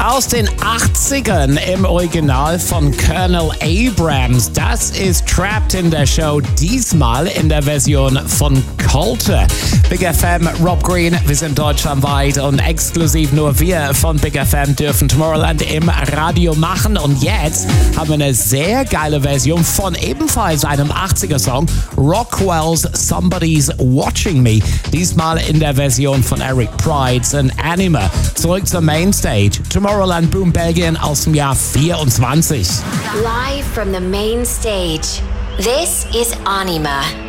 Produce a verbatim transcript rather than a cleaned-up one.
Aus den achtzigern im Original von Colonel Abrams. Das ist Trapped in der Show, diesmal in der Version von Colter. Big F M, Rob Green, wir sind deutschlandweit und exklusiv nur wir von Big F M dürfen Tomorrowland im Radio machen. Und jetzt haben wir eine sehr geile Version von ebenfalls einem achtziger-Song, Rockwell's Somebody's Watching Me. Diesmal in der Version von Eric Prydz und Anima. Zurück zur Mainstage. Tomorrowland Boom Belgien aus dem Jahr vierundzwanzig. Live from the main stage, this is Anima.